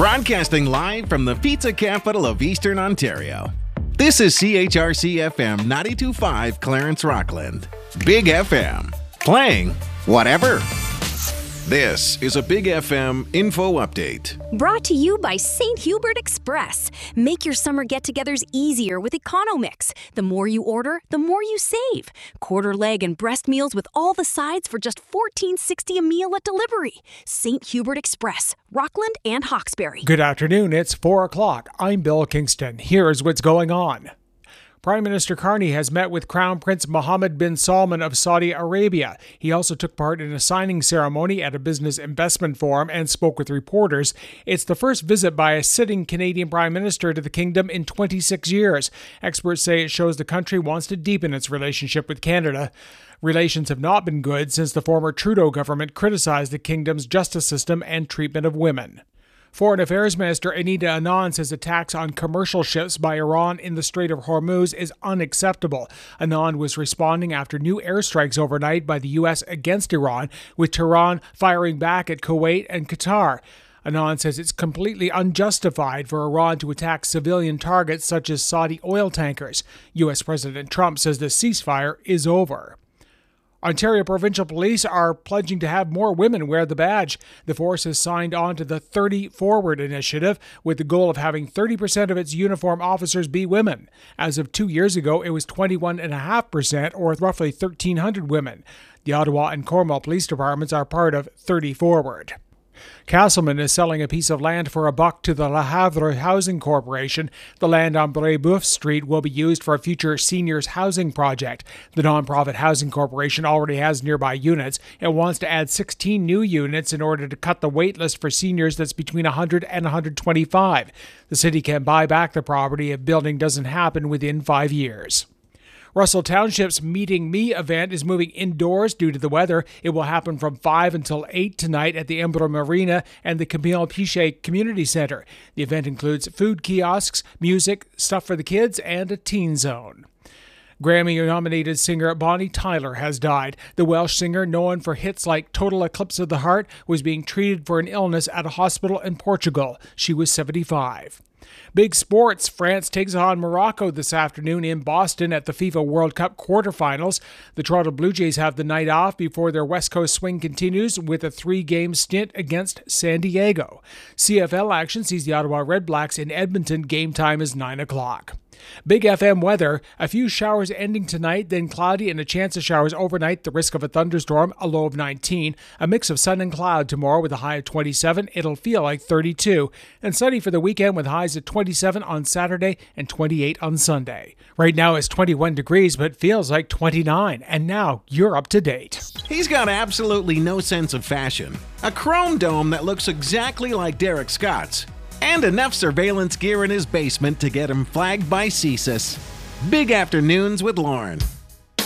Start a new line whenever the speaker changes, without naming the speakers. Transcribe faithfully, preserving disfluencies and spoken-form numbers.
Broadcasting live from the pizza capital of Eastern Ontario. This is C H R C F M ninety-two point five Clarence Rockland. Big F M. Playing whatever. This is a Big F M info update.
Brought to you by Saint Hubert Express. Make your summer get-togethers easier with Economix. The more you order, the more you save. Quarter leg and breast meals with all the sides for just fourteen sixty a meal at delivery. Saint Hubert Express, Rockland and Hawkesbury.
Good afternoon. It's four o'clock. I'm Bill Kingston. Here's what's going on. Prime Minister Carney has met with Crown Prince Mohammed bin Salman of Saudi Arabia. He also took part in a signing ceremony at a business investment forum and spoke with reporters. It's the first visit by a sitting Canadian Prime Minister to the kingdom in twenty-six years. Experts say it shows the country wants to deepen its relationship with Canada. Relations have not been good since the former Trudeau government criticized the kingdom's justice system and treatment of women. Foreign Affairs Minister Anita Anand says attacks on commercial ships by Iran in the Strait of Hormuz is unacceptable. Anand was responding after new airstrikes overnight by the U S against Iran, with Tehran firing back at Kuwait and Qatar. Anand says it's completely unjustified for Iran to attack civilian targets such as Saudi oil tankers. U S President Trump says the ceasefire is over. Ontario Provincial Police are pledging to have more women wear the badge. The force has signed on to the thirty Forward initiative with the goal of having thirty percent of its uniform officers be women. As of two years ago, it was twenty-one point five percent, or roughly thirteen hundred women. The Ottawa and Cornwall Police Departments are part of thirty Forward. Castleman is selling a piece of land for a buck to the Le Havre Housing Corporation. The land on Brébeuf Street will be used for a future seniors housing project. The nonprofit housing corporation already has nearby units and wants to add sixteen new units in order to cut the wait list for seniors that's between one hundred and one hundred twenty-five. The city can buy back the property if building doesn't happen within five years. Russell Township's Meeting Me event is moving indoors due to the weather. It will happen from five until eight tonight at the Emblem Marina and the Camille Pichet Community Center. The event includes food kiosks, music, stuff for the kids, and a teen zone. Grammy-nominated singer Bonnie Tyler has died. The Welsh singer, known for hits like Total Eclipse of the Heart, was being treated for an illness at a hospital in Portugal. She was seventy-five. Big sports. France takes on Morocco this afternoon in Boston at the FIFA World Cup quarterfinals. The Toronto Blue Jays have the night off before their West Coast swing continues with a three-game stint against San Diego. C F L action sees the Ottawa Redblacks in Edmonton. Game time is nine o'clock. Big F M weather. A few showers ending tonight, then cloudy and a chance of showers overnight. The risk of a thunderstorm, a low of nineteen. A mix of sun and cloud tomorrow with a high of twenty-seven. It'll feel like thirty-two. And sunny for the weekend with highs at twenty-seven on Saturday and twenty-eight on Sunday. Right now it's twenty-one degrees, but feels like twenty-nine. And now you're up to date.
He's got absolutely no sense of fashion. A chrome dome that looks exactly like Derek Scott's. And enough surveillance gear in his basement to get him flagged by C S I S. Big Afternoons with Lauren.